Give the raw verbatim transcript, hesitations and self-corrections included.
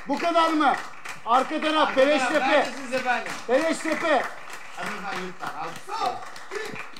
Bu kadar mı? Arka taraf Arka taraf, Beleştepe. neredesiniz efendim? Beleştepe. Hadi efendim lütfen. Al.